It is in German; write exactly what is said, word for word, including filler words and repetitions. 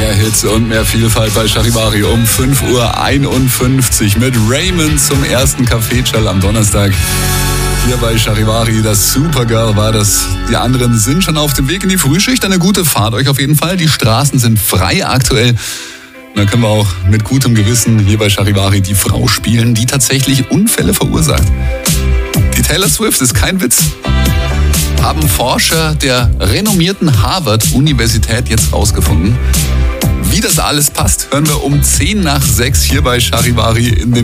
Mehr Hits und mehr Vielfalt bei Charivari um fünf Uhr einundfünfzig mit Raymond zum ersten Café-Chall am Donnerstag. Hier bei Charivari, das Supergirl war das. Die anderen sind schon auf dem Weg in die Frühschicht. Eine gute Fahrt euch auf jeden Fall. Die Straßen sind frei aktuell. Und dann können wir auch mit gutem Gewissen hier bei Charivari die Frau spielen, die tatsächlich Unfälle verursacht. Die Taylor Swift ist kein Witz. Haben Forscher der renommierten Harvard-Universität jetzt rausgefunden. Wie das alles passt, hören wir um zehn nach sechs hier bei Charivari in den